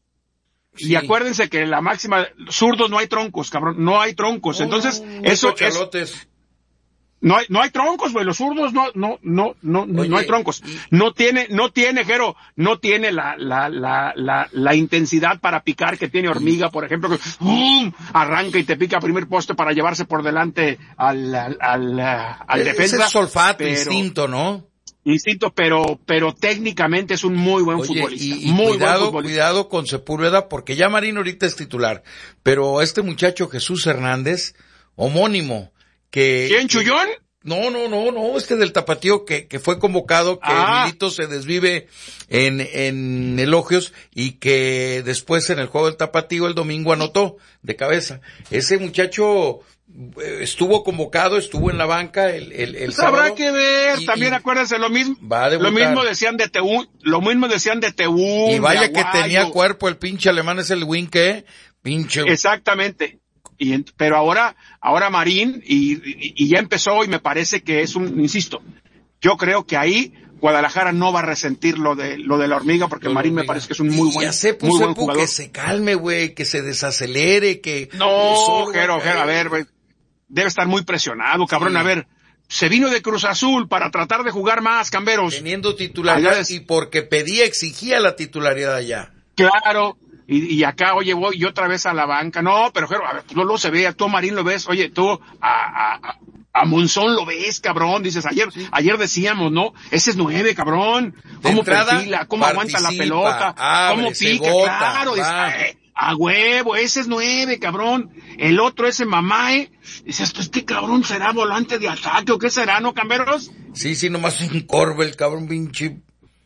Sí. Y acuérdense que la máxima, zurdos no hay troncos, cabrón, no hay troncos. Oh, Entonces, eso es... No hay, no hay troncos, güey, los zurdos no, no, no, no, Oye, no hay troncos. Y... No tiene, no tiene, Jero, no tiene la, la, la, la, la intensidad para picar que tiene Hormiga, por ejemplo, que ¡um! Arranca y te pica a primer poste para llevarse por delante al, al, al, al defensa. Es olfato, pero, instinto, ¿no? Instinto, pero, pero técnicamente es un muy buen Oye, futbolista. Y, y muy cuidado, buen futbolista. Cuidado con Sepúlveda, porque ya Marín ahorita es titular, pero este muchacho Jesús Hernández, homónimo, que... ¿Quién, Chullón? No, no, no, no, este del Tapatío que, que fue convocado, que ah. Milito se desvive en, en elogios y que después en el juego del Tapatío el domingo anotó de cabeza. Ese muchacho estuvo convocado, estuvo en la banca el, el, el pues sábado. Habrá que ver, y, también y acuérdense lo mismo, va a lo mismo decían de Teún, lo mismo decían de Teún. Y vaya que tenía cuerpo el pinche alemán, es el Winke, pinche. Exactamente. Y, pero ahora, ahora Marín, y, y, y ya empezó, y me parece que es un, insisto, yo creo que ahí Guadalajara no va a resentir lo de, lo de la Hormiga, porque Marín me parece que es un muy buen, ya sé, pues, muy buen jugador. Que se calme, güey, que se desacelere, que... No, Jero, Jero, a ver, güey, debe estar muy presionado, cabrón, sí. A ver, se vino de Cruz Azul para tratar de jugar más, Camberos. Teniendo titularidad, es... y porque pedía, exigía la titularidad allá. Claro. Y, y acá, oye, voy yo otra vez a la banca. No, pero, Jero, a ver, tú lo se ve, tú a Marín lo ves, oye, tú a, a, a Monzón lo ves, cabrón, dices, ayer, sí. ayer decíamos, ¿no? Ese es nueve, cabrón. ¿Cómo perfila? ¿Cómo aguanta la pelota? Abre, ¿Cómo pica? Bota, claro, dices, eh, a huevo, ese es nueve, cabrón. El otro, ese Mamae, dices, este cabrón será volante de ataque o qué será, ¿no, Camberos? Sí, sí, nomás un corbe, el cabrón pinche,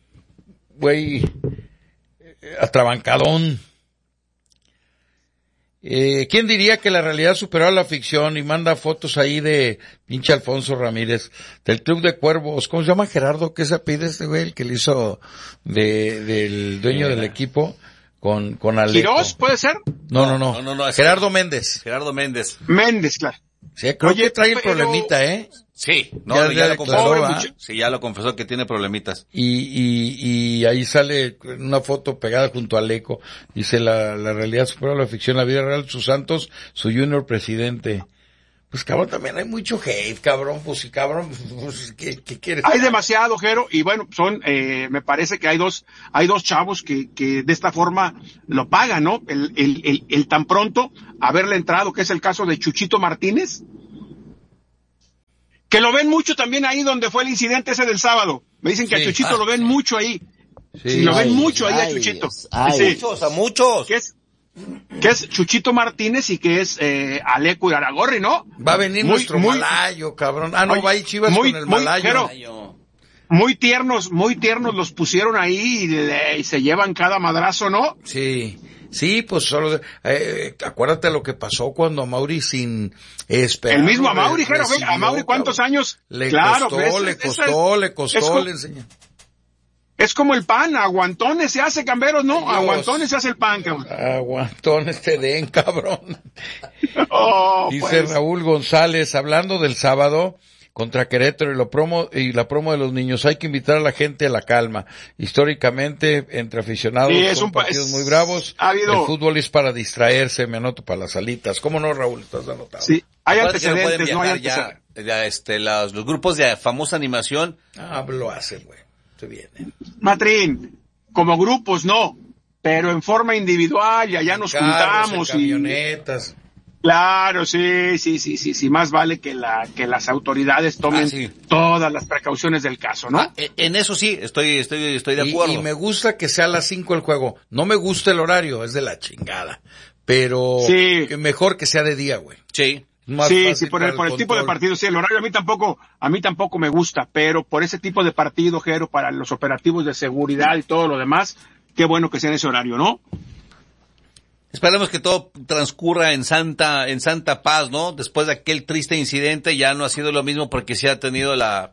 güey, atrabancadón. Eh, ¿quién diría que la realidad superó a la ficción? Y manda fotos ahí de pinche Alfonso Ramírez, del Club de Cuervos. ¿Cómo se llama Gerardo? ¿Qué se pide este güey? El que le hizo de, del dueño del equipo. con, con Aleco. ¿Quirós puede ser? No, no, no. No, no, no, es Gerardo Méndez. Gerardo Méndez. Méndez, claro. Sí, creo Oye, que trae el pero- problemita, ¿eh? Sí, no, Ya- ya, ya lo declaró, confesó. ¿ah? Sí, ya lo confesó que tiene problemitas. Y, y, y ahí sale una foto pegada junto a Aleco. Dice, la, la realidad supera la ficción, la vida real, sus santos, su junior presidente. Pues cabrón, también hay mucho hate, cabrón, pues sí, cabrón, pues, ¿qué, qué quieres? Hay demasiado, Jero, y bueno, son, eh, me parece que hay dos, hay dos chavos que, que de esta forma lo pagan, ¿no? El, el, el, el tan pronto haberle entrado, que es el caso de Chuchito Martínez, que lo ven mucho también ahí donde fue el incidente ese del sábado. Me dicen que Sí. a Chuchito Ah, lo ven sí. mucho ahí. Sí. Sí, lo ven Ay, mucho ahí a ay, Chuchito. ay. Sí. Muchos, a muchos. Que es, que es Chuchito Martínez y que es, eh, Aleco y Aragorri, ¿no? Va a venir Muy- nuestro muy- malayo, cabrón. Ah, no, Oye, va ahí Chivas muy- con el muy, malayo. Jero, muy tiernos, muy tiernos los pusieron ahí y, le- y se llevan cada madrazo, ¿no? Sí, sí, pues solo, de- eh, acuérdate lo que pasó cuando a Mauri sin esperar. El mismo Amauri, Jero, ve, a Mauri cuántos años. Le Claro, costó, ves, le esa costó, es- le es costó, como- le enseñó. Es como el pan, aguantones se hace, Camberos, ¿no? Dios. Aguantones se hace el pan, cabrón. Aguantones te den, cabrón. Oh, Dice pues. Raúl González, hablando del sábado contra Querétaro y, lo promo, y la promo de los niños, hay que invitar a la gente a la calma. Históricamente, entre aficionados, Sí, es son un pa- partidos es- muy bravos. ha habido- El fútbol es para distraerse, me anoto para las alitas. ¿Cómo no, Raúl? ¿Estás anotado? Sí, hay Acuérdate que no pueden antecedentes, ¿no? Hay viajar ya, antecedentes. ya, este, los, los grupos de famosa animación. Ah, lo hacen, güey. Se viene. Matrín, como grupos no, pero en forma individual y allá nos Carros, juntamos en y camionetas. claro, sí, sí, sí, sí, sí, más vale que la que las autoridades tomen Ah, sí. todas las precauciones del caso, ¿no? Ah, e- en eso sí, estoy, estoy, estoy de Y, acuerdo. y me gusta que sea a las cinco el juego. No me gusta el horario, es de la chingada. Pero Sí. que mejor que sea de día, güey. Sí. Más Sí, fácil sí, por el, para por el tipo de control. partido, sí, el horario a mí tampoco, a mí tampoco me gusta, pero por ese tipo de partido, Jero, para los operativos de seguridad y todo lo demás, qué bueno que sea en ese horario, ¿no? Esperemos que todo transcurra en santa, en santa paz, ¿no? Después de aquel triste incidente ya no ha sido lo mismo porque sí ha tenido la,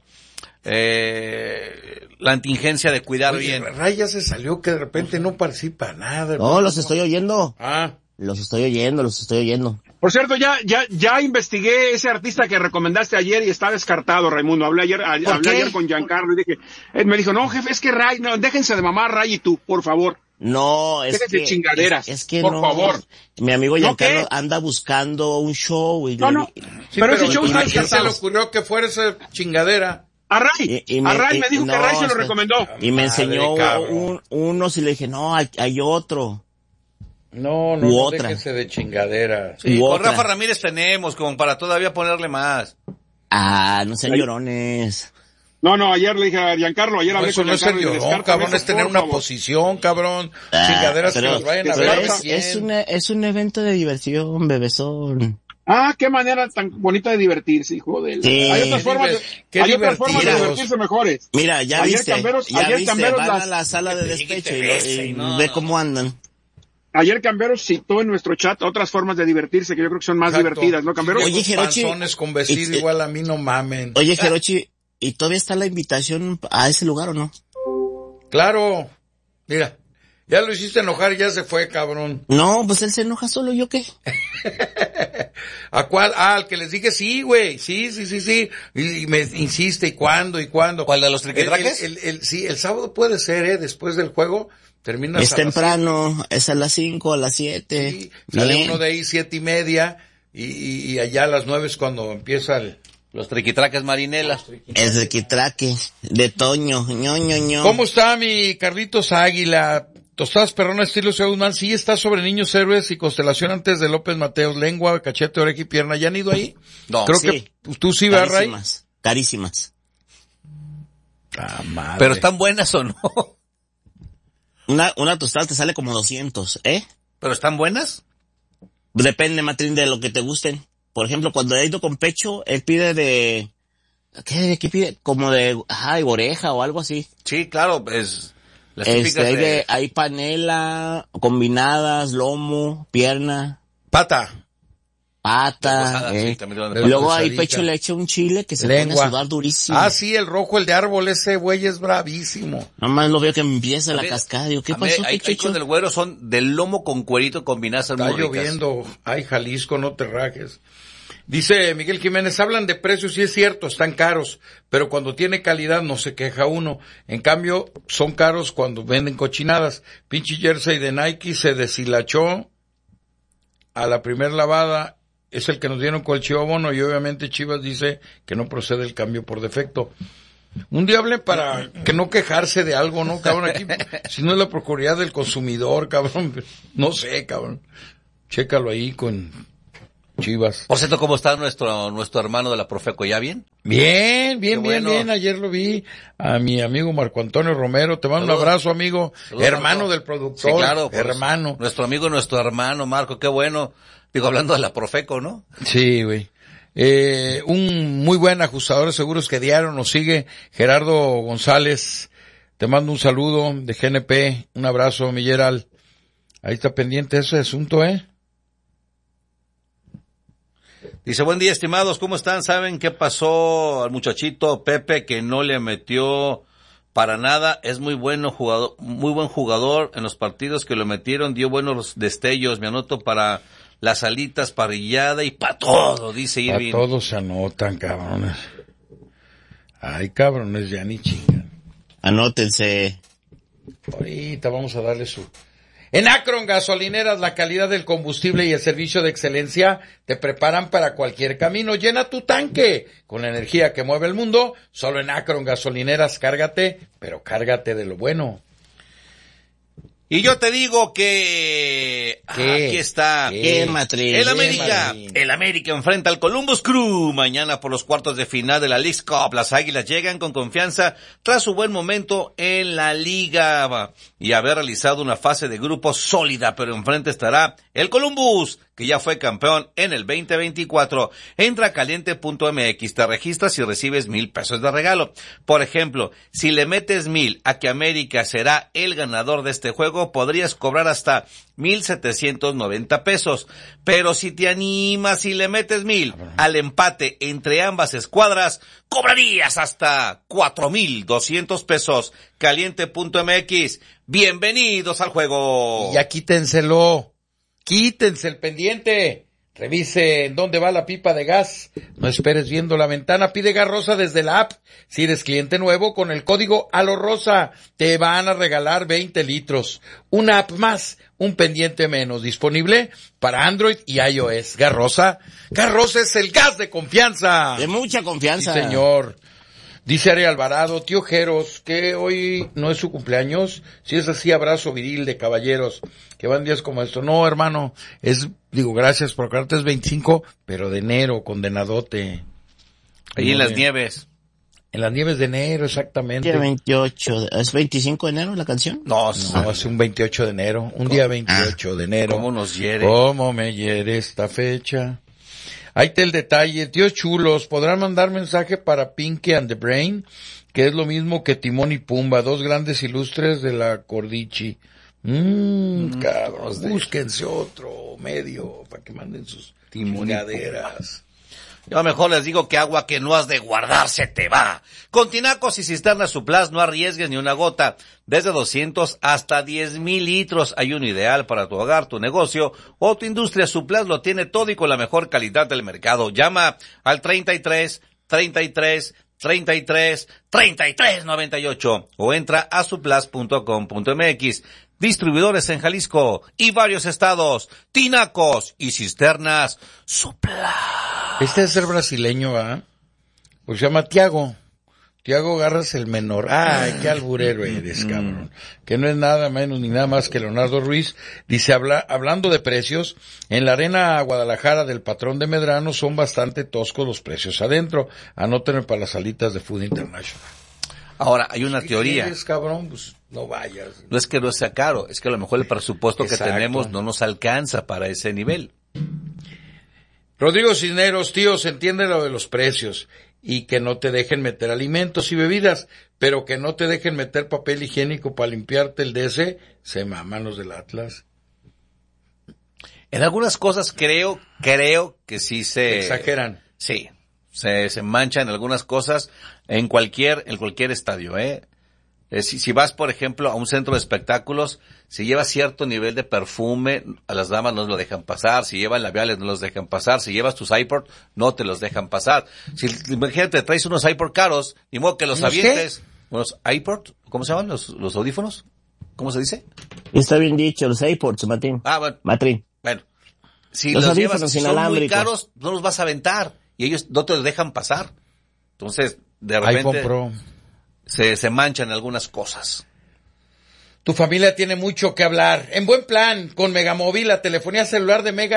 eh, la contingencia de cuidar Oye, bien. Ray ya se salió que de repente no participa nada. No, hermano. los estoy oyendo. Ah, Los estoy oyendo, los estoy oyendo. Por cierto, ya, ya, ya investigué ese artista que recomendaste ayer y está descartado, Raimundo. Hablé ayer, a- ¿Por hablé qué? ayer con Giancarlo y dije, él me dijo, no, jefe, es que Ray, no, déjense de mamar, Ray y tú, por favor. No, es Déjense que, chingaderas, es, es que por no. favor. Mi amigo ¿No Giancarlo qué? anda buscando un show y No, le- no. sí, Pero ese pero show está ¿a quién se le descartado. ocurrió que fuera esa chingadera? A Ray, Y- y me- a Ray me y- dijo que no, Ray se lo espera. recomendó. y me Madre, enseñó cabrón. un, unos y le dije, no, hay, hay otro. No, no, U no otra. déjense de chingaderas. Sí, U con otra. Rafa Ramírez tenemos como para todavía ponerle más. Ah, no sean Ay. llorones. No, no, ayer le dije a Giancarlo, ayer No, hablé eso con no es ser Giancarlo y le llorón, descártame cabrón, eso, es tener por una favor. posición, cabrón. Ah, Chingaderas que pero- los vayan a pero ver. es, bien. es, una, es un evento de diversión, bebesón. Ah, qué manera tan bonita de divertirse, hijo de... Sí. Hay otras formas de, Qué hay otras formas de divertidos. divertirse mejores. Mira, ya Ayer viste, Camberos- ya ayer viste, Camberos van las- a la sala de despecho y, lo- ese, y no, ve no. cómo andan. Ayer Camberos citó en nuestro chat otras formas de divertirse que yo creo que son más Exacto. divertidas, ¿no, Camberos? Oye, Oye, Jerochi, panzones con vestido y- igual a mí no mamen. Oye, Jerochi, ¿y todavía está la invitación a ese lugar o no? Claro. Mira, ya lo hiciste enojar y ya se fue, cabrón. No, pues él se enoja solo, ¿yo qué? ¿A cuál? Ah, al que les dije sí, güey. Sí, sí, sí, sí. Y, y me insiste, ¿y cuándo? ¿Y cuándo? ¿Cuál de los triquitraques? El, el, el- el- sí, el sábado puede ser, ¿eh? Después del juego. Termina Es temprano, es a las cinco, a las siete. Sí, sale Bien. uno de ahí siete y media y, y, y allá a las nueve es cuando empieza el... Los triquitraques Marinela. Es de Quitraque, de Toño, ño, ño, ño. ¿Cómo está mi Carlitos Águila? Tostadas perrona estilo Ciudad Guzmán. Sí, está sobre Niños Héroes y Constelación antes de López Mateos. Lengua, cachete, oreja y pierna. ¿Ya han ido ahí? No. Creo Sí. que pues, tú sí, ¿verdad, Ray? Carísimas, carísimas. Ah, madre. Pero están buenas o no. Una, una tostada te sale como doscientos, ¿eh? Pero están buenas. Depende, Matrín, de lo que te gusten. Por ejemplo, cuando he ido con Pecho, él pide de... ¿Qué, de qué pide? Como de... Ay, oreja o algo así. Sí, claro, es las Este, típicas hay, de... de, hay panela, combinadas, lomo, pierna. Pata. pata, Desposada, eh. sí, también de Y pata. luego ahí Desposadita. Pecho le echa un chile que se Lengua. pone a sudar durísimo. Ah, sí, el rojo, el de árbol, ese güey es bravísimo. Nomás lo veo que empieza la También- cascada. Digo, ¿qué a mí, pasó, hay, hay Pecho? con el güero son del lomo con cuerito combinadas Está muy ricas. lloviendo. Ay, Jalisco, no te rajes. Dice Miguel Jiménez, hablan de precios y es cierto, están caros, pero cuando tiene calidad no se queja uno. En cambio, son caros cuando venden cochinadas. Pinche jersey de Nike se deshilachó a la primer lavada, es el que nos dieron con el Chivo Bono y obviamente Chivas dice que no procede el cambio por defecto. Un día hable para que no quejarse de algo, ¿no, cabrón? Aquí, si no es la Procuraduría del Consumidor, cabrón, no sé, cabrón. Chécalo ahí con Chivas. Por cierto, ¿cómo está nuestro nuestro hermano de la Profeco? ¿Ya bien? Bien, bien, Qué bien, bueno. bien. Ayer lo vi a mi amigo Marco Antonio Romero. Te mando Saludos. un abrazo, amigo. Saludos, hermano Marco. del productor. Sí, claro. pues, hermano. Nuestro amigo, nuestro hermano, Marco, qué bueno. Digo, hablando de la Profeco, ¿no? Sí, güey. Eh, un muy buen ajustador de seguros que diario nos sigue, Gerardo González. Te mando un saludo de G N P. Un abrazo, mi Gerald. Ahí está pendiente ese asunto, ¿eh? Dice, buen día, estimados, ¿cómo están? ¿Saben qué pasó al muchachito Pepe que no le metió para nada? Es muy bueno jugador, muy buen jugador. En los partidos que lo metieron dio buenos destellos. Me anoto para las alitas, parrillada y para todo, dice A Irving. todos se anotan, cabrones. Ay, cabrones, ya ni chingan. Anótense. Ahorita vamos a darle su... En Akron Gasolineras, la calidad del combustible y el servicio de excelencia te preparan para cualquier camino. Llena tu tanque con la energía que mueve el mundo. Solo en Akron Gasolineras, cárgate, pero cárgate de lo bueno. Y yo te digo que ¿Qué? aquí está ¿Qué? ¿Qué matriz? el ¿Qué, América. Martín? El América enfrenta al Columbus Crew mañana por los cuartos de final de la Leagues Cup. Las Águilas llegan con confianza tras su buen momento en la liga y haber realizado una fase de grupo sólida, pero enfrente estará el Columbus, que ya fue campeón en el veinte veinticuatro. Entra a caliente punto m x, te registras y recibes mil pesos de regalo. Por ejemplo, si le metes mil a que América será el ganador de este juego, podrías cobrar hasta mil setecientos noventa pesos. Pero si te animas y le metes mil al empate entre ambas escuadras, cobrarías hasta cuatro mil doscientos pesos. caliente punto m x, bienvenidos al juego. Y ya quítenselo. Quítense el pendiente. Revise en dónde va la pipa de gas. No esperes viendo la ventana. Pide gas rosa desde la app. Si eres cliente nuevo, con el código ALOROSA te van a regalar veinte litros. Una app más, un pendiente menos. Disponible para Android y iOS. Gas rosa. Gas rosa es el gas de confianza. De mucha confianza. Sí, señor. Dice Ari Alvarado, tío Jeros, que hoy no es su cumpleaños. Si es así, abrazo viril de caballeros, que van días como esto. No, hermano, es, digo, gracias por acordarte, es veinticinco, pero de enero, condenadote. Ahí en las de- nieves. En las nieves de enero, exactamente. Día veintiocho. ¿Es veinticinco de enero la canción? No, No, es un veintiocho de enero, un día veintiocho de enero. ¿cómo nos hiere? ¿Cómo me hiere esta fecha? Ahí está el detalle. Tíos chulos, podrán mandar mensaje para Pinky and the Brain, que es lo mismo que Timón y Pumba, dos grandes ilustres de la Cordichi. Mmm, cabrón, búsquense otro medio para que manden sus Timón y chingaderas. Yo mejor les digo que agua que no has de guardar se te va. Con tinacos y cisternas Suplas no arriesgues ni una gota. Desde doscientos hasta diez mil litros hay uno ideal para tu hogar, tu negocio o tu industria. Suplas lo tiene todo y con la mejor calidad del mercado. Llama al treinta y tres, treinta y tres, treinta y tres, treinta y tres noventa y ocho o entra a suplas punto com punto m x. Distribuidores en Jalisco y varios estados. Tinacos y cisternas Suplas. Este es el brasileño, ¿ah? Pues se llama Tiago. Tiago Garras el menor. Ay, qué alburero eres, cabrón. Que no es nada menos ni nada más que Leonardo Ruiz. Dice, habla, hablando de precios, en la arena Guadalajara del patrón de Medrano son bastante toscos los precios adentro. Anótenme para las salitas de Food International. Ahora, hay una ¿Qué teoría. quieres, cabrón? Pues no vayas. No es que no sea caro, es que a lo mejor el presupuesto Exacto. que tenemos no nos alcanza para ese nivel. Rodrigo Cisneros, tíos, entiende lo de los precios y que no te dejen meter alimentos y bebidas, pero que no te dejen meter papel higiénico para limpiarte el D S, se maman los del Atlas. En algunas cosas creo, creo que sí se... Exageran. Sí, se, se manchan en algunas cosas en cualquier, en cualquier estadio, ¿eh? Eh, si, si vas, por ejemplo, a un centro de espectáculos, si llevas cierto nivel de perfume, a las damas no lo dejan pasar. Si llevan labiales, no los dejan pasar. Si llevas tus iPod, no te los dejan pasar. Si, imagínate, traes unos iPod caros, ni modo que los ¿Unos avientes. Unos iPod, ¿cómo se llaman los, los audífonos? ¿Cómo se dice? Está bien dicho, los AirPods, Martín. Ah, bueno. Matrín. Bueno. Si Los los, llevas, audífonos si son muy inalámbricos. caros, no los vas a aventar. Y ellos no te los dejan pasar. Entonces, de repente, iPhone Pro. se, se manchan algunas cosas. Tu familia tiene mucho que hablar. En buen plan, con Megamóvil, la telefonía celular de Mega